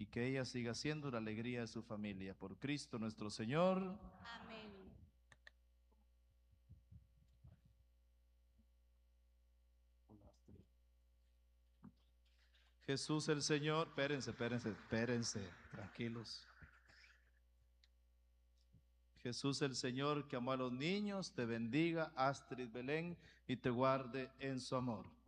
que ella siga siendo la alegría de su familia. Por Cristo nuestro Señor. Amén. Jesús el Señor, espérense, tranquilos. Jesús el Señor, que amó a los niños, te bendiga, Astrid Belén, y te guarde en su amor.